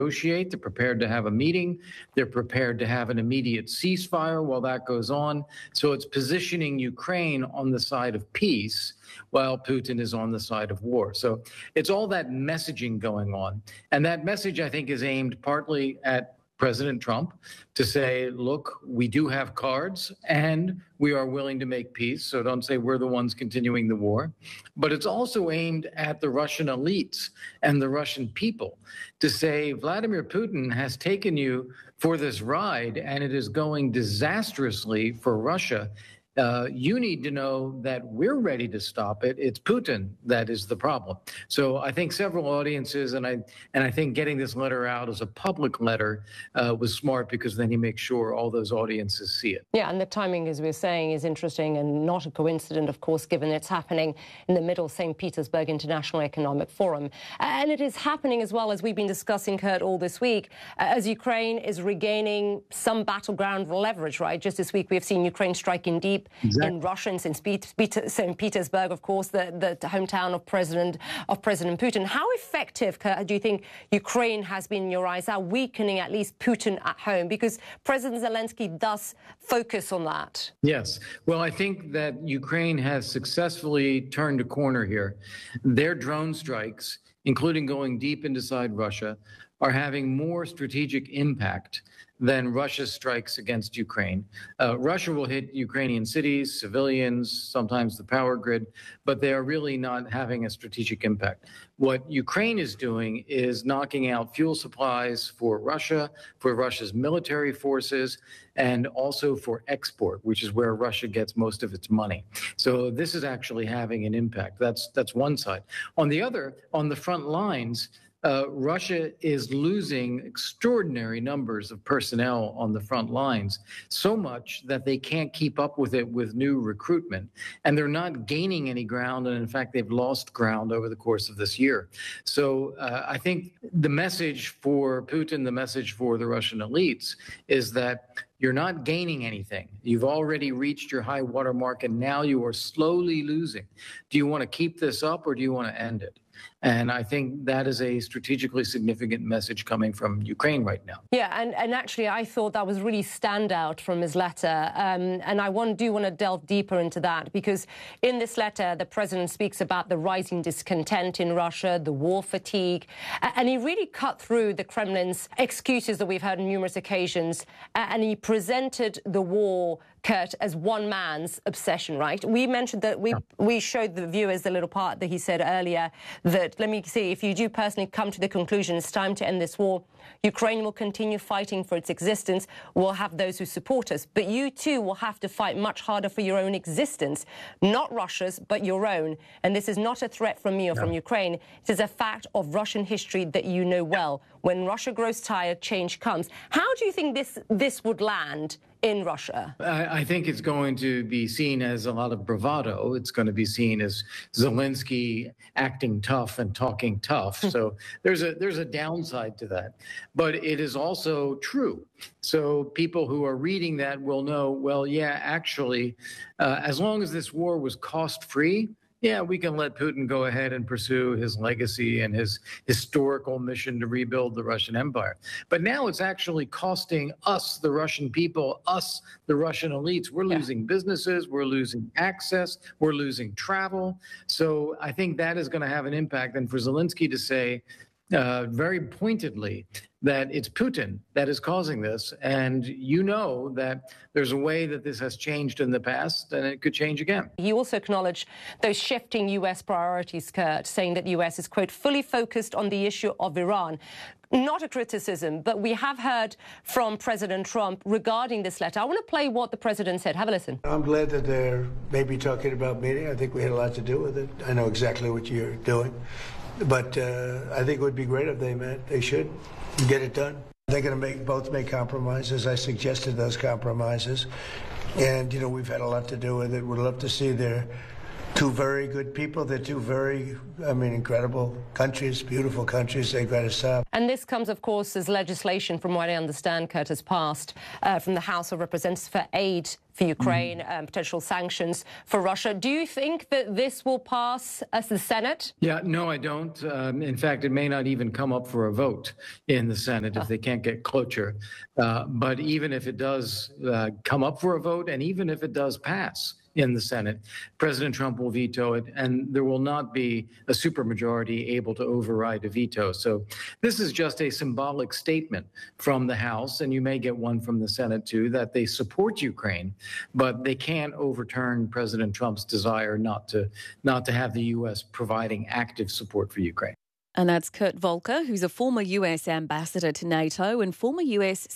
negotiate. They're prepared to have a meeting. They're prepared to have an immediate ceasefire while that goes on. So it's positioning Ukraine on the side of peace while Putin is on the side of war. So it's all that messaging going on. And that message, I think, is aimed partly at President Trump to say, look, we do have cards and we are willing to make peace. So don't say we're the ones continuing the war. But it's also aimed at the Russian elites and the Russian people to say Vladimir Putin has taken you for this ride and it is going disastrously for Russia. You need to know that we're ready to stop it. It's Putin that is the problem. So I think several audiences, and I think getting this letter out as a public letter was smart because then he makes sure all those audiences see it. Yeah, and the timing, as we're saying, is interesting and not a coincidence, of course, given it's happening in the middle of St. Petersburg International Economic Forum. And it is happening as well, as we've been discussing, Kurt, all this week, as Ukraine is regaining some battleground leverage, right? Just this week, we have seen Ukraine striking deep in Russia and St. Petersburg, of course, the hometown of President Putin. How effective, Kurt, do you think Ukraine has been in your eyes, at weakening at least Putin at home? Because President Zelensky does focus on that. Yes. Well, I think that Ukraine has successfully turned a corner here. Their drone strikes, including going deep inside Russia, are having more strategic impact than Russia's strikes against Ukraine. Russia will hit Ukrainian cities, civilians, sometimes the power grid, but they are really not having a strategic impact. What Ukraine is doing is knocking out fuel supplies for Russia's military forces, and also for export, which is where Russia gets most of its money. So this is actually having an impact. That's one side. On the other, on the front lines, Russia is losing extraordinary numbers of personnel on the front lines, so much that they can't keep up with it with new recruitment. And they're not gaining any ground. And in fact, they've lost ground over the course of this year. So I think the message for Putin, the message for the Russian elites is that you're not gaining anything. You've already reached your high water mark, and now you are slowly losing. Do you want to keep this up or do you want to end it? And I think that is a strategically significant message coming from Ukraine right now. Yeah, and actually I thought that was really standout from his letter. And I do want to delve deeper into that, because in this letter, the president speaks about the rising discontent in Russia, the war fatigue, and he really cut through the Kremlin's excuses that we've heard on numerous occasions, and he presented the war, Kurt, as one man's obsession, right? We mentioned that we showed the viewers the little part that he said earlier that, let me see, if you do personally come to the conclusion it's time to end this war, Ukraine will continue fighting for its existence. We'll have those who support us. But you, too, will have to fight much harder for your own existence, not Russia's, but your own. And this is not a threat from me or from Ukraine. It is a fact of Russian history that you know well. When Russia grows tired, change comes. How do you think this would land in Russia? I think it's going to be seen as a lot of bravado. It's going to be seen as Zelensky acting tough and talking tough. So there's a downside to that. But it is also true. So people who are reading that will know, well, yeah, actually, as long as this war was cost-free, yeah, we can let Putin go ahead and pursue his legacy and his historical mission to rebuild the Russian Empire. But now it's actually costing us, the Russian people, us, the Russian elites. We're losing businesses, we're losing access, we're losing travel. So I think that is going to have an impact. And for Zelensky to say very pointedly that it's Putin that is causing this, and you know that there's a way that this has changed in the past, and it could change again. He also acknowledged those shifting U.S. priorities, Kurt, saying that the U.S. is, quote, fully focused on the issue of Iran. Not a criticism, but we have heard from President Trump regarding this letter. I want to play what the president said. Have a listen. I'm glad that they're maybe talking about meeting. I think we had a lot to do with it. I know exactly what you're doing. But I think it would be great if they met. They should get it done. They're going to both make compromises. I suggested those compromises. And, you know, we've had a lot to do with it. We'd love to see their two very good people. They're two very, incredible countries, beautiful countries. They've got to stop. And this comes, of course, as legislation, from what I understand, Kurt, has passed from the House of Representatives for aid for Ukraine, potential sanctions for Russia. Do you think that this will pass as the Senate? Yeah, no, I don't. In fact, it may not even come up for a vote in the Senate if they can't get cloture. But even if it does come up for a vote, and even if it does pass in the Senate, President Trump will veto it, and there will not be a supermajority able to override a veto. So this is just a symbolic statement from the House, and you may get one from the Senate too, that they support Ukraine, but they can't overturn President Trump's desire not to have the U.S. providing active support for Ukraine. And that's Kurt Volker, who's a former US ambassador to NATO and former US